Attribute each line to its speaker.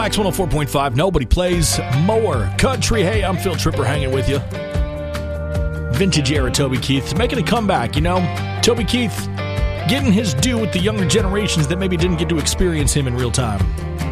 Speaker 1: Max 104.5, nobody plays more country. Hey, I'm Phil Tripper hanging with you. Vintage era Toby Keith making a comeback, you know. Toby Keith getting his due with the younger generations that maybe didn't get to experience him in real time.